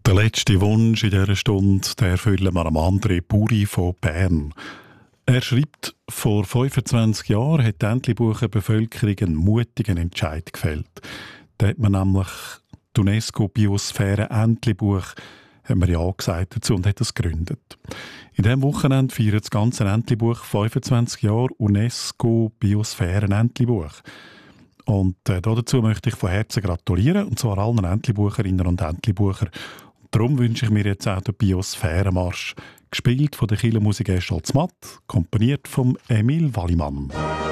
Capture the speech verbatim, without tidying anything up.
Der letzte Wunsch in dieser Stunde, den erfüllen wir am André Buri von Bern. Er schreibt, vor fünfundzwanzig Jahren hat die Entlebucher Bevölkerung einen mutigen Entscheid gefällt. Da hat man nämlich die UNESCO-Biosphäre Entlebuch haben wir ja gesagt dazu und hat es gegründet. In diesem Wochenende feiert das ganze Entlebuch fünfundzwanzig Jahre UNESCO-Biosphäre Entlebuch. Und äh, dazu möchte ich von Herzen gratulieren, und zwar allen Entlebucherinnen und Entlebucher. Darum wünsche ich mir jetzt auch den Biosphärenmarsch, gespielt von der Kirchenmusik Escholz Matt, komponiert von Emil Wallimann.